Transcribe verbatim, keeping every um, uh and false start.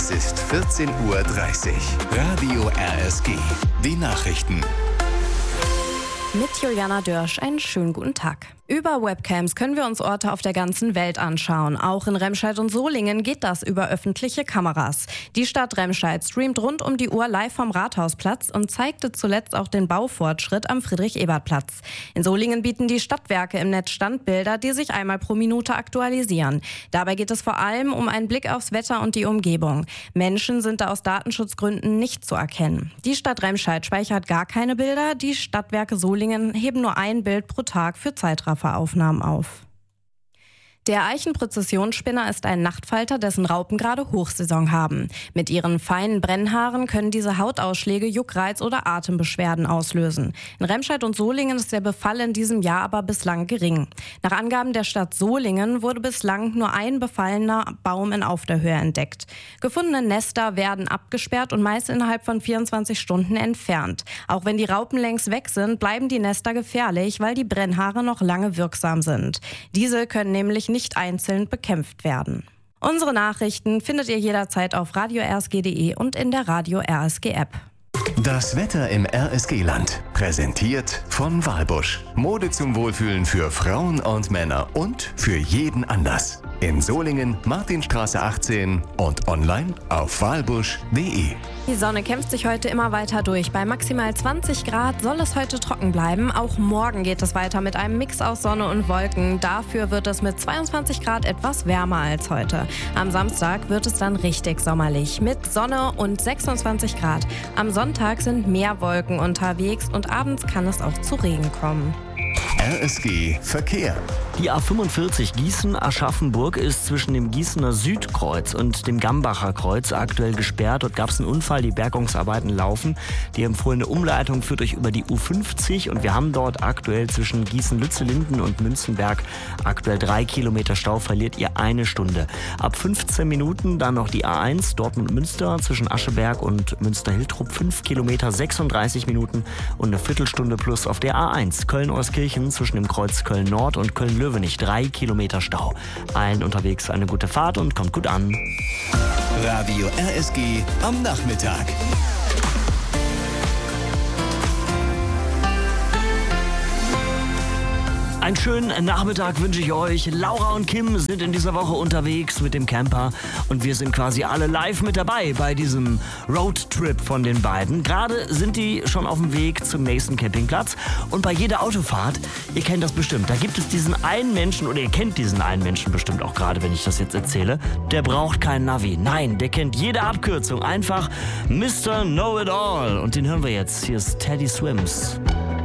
Es ist vierzehn Uhr dreißig. Radio R S G. Die Nachrichten. Mit Juliana Dörsch, einen schönen guten Tag. Über Webcams können wir uns Orte auf der ganzen Welt anschauen. Auch in Remscheid und Solingen geht das über öffentliche Kameras. Die Stadt Remscheid streamt rund um die Uhr live vom Rathausplatz und zeigte zuletzt auch den Baufortschritt am Friedrich-Ebert-Platz. In Solingen bieten die Stadtwerke im Netz Standbilder, die sich einmal pro Minute aktualisieren. Dabei geht es vor allem um einen Blick aufs Wetter und die Umgebung. Menschen sind da aus Datenschutzgründen nicht zu erkennen. Die Stadt Remscheid speichert gar keine Bilder. Die Stadtwerke Solingen heben nur ein Bild pro Tag für Zeitrafferaufnahmen auf. Der Eichenprozessionsspinner ist ein Nachtfalter, dessen Raupen gerade Hochsaison haben. Mit ihren feinen Brennhaaren können diese Hautausschläge Juckreiz oder Atembeschwerden auslösen. In Remscheid und Solingen ist der Befall in diesem Jahr aber bislang gering. Nach Angaben der Stadt Solingen wurde bislang nur ein befallener Baum in Aufderhöhe entdeckt. Gefundene Nester werden abgesperrt und meist innerhalb von vierundzwanzig Stunden entfernt. Auch wenn die Raupen längst weg sind, bleiben die Nester gefährlich, weil die Brennhaare noch lange wirksam sind. Diese können nämlich nicht einzeln bekämpft werden. Unsere Nachrichten findet ihr jederzeit auf radio r s g punkt d e und in der Radio R S G App. Das Wetter im R S G-Land. Präsentiert von Walbusch. Mode zum Wohlfühlen für Frauen und Männer und für jeden Anlass. In Solingen, Martinstraße achtzehn und online auf walbusch punkt d e. Die Sonne kämpft sich heute immer weiter durch. Bei maximal zwanzig Grad soll es heute trocken bleiben. Auch morgen geht es weiter mit einem Mix aus Sonne und Wolken. Dafür wird es mit zweiundzwanzig Grad etwas wärmer als heute. Am Samstag wird es dann richtig sommerlich mit Sonne und sechsundzwanzig Grad. Am Sonntag sind mehr Wolken unterwegs und abends kann es auch zu Regen kommen. R S G Verkehr. Die A fünfundvierzig Gießen-Aschaffenburg ist zwischen dem Gießener Südkreuz und dem Gambacher Kreuz aktuell gesperrt. Dort gab es einen Unfall, die Bergungsarbeiten laufen. Die empfohlene Umleitung führt euch über die U fünfzig und wir haben dort aktuell zwischen Gießen-Lützellinden und Münzenberg aktuell drei Kilometer Stau, verliert ihr eine Stunde. Ab fünfzehn Minuten dann noch die A eins Dortmund-Münster zwischen Ascheberg und Münster-Hiltrup, fünf Kilometer, sechsunddreißig Minuten und eine Viertelstunde plus auf der A eins Köln-Euskirchen zwischen dem Kreuz Köln-Nord und Köln-Löwenich, drei Kilometer Stau. Allen unterwegs eine gute Fahrt und kommt gut an. Radio R S G am Nachmittag. Einen schönen Nachmittag wünsche ich euch. Laura und Kim sind in dieser Woche unterwegs mit dem Camper und wir sind quasi alle live mit dabei bei diesem Roadtrip von den beiden. Gerade sind die schon auf dem Weg zum nächsten Campingplatz und bei jeder Autofahrt, ihr kennt das bestimmt, da gibt es diesen einen Menschen oder ihr kennt diesen einen Menschen bestimmt auch gerade, wenn ich das jetzt erzähle, der braucht kein Navi. Nein, der kennt jede Abkürzung, einfach Mister Know-It-All und den hören wir jetzt. Hier ist Teddy Swims.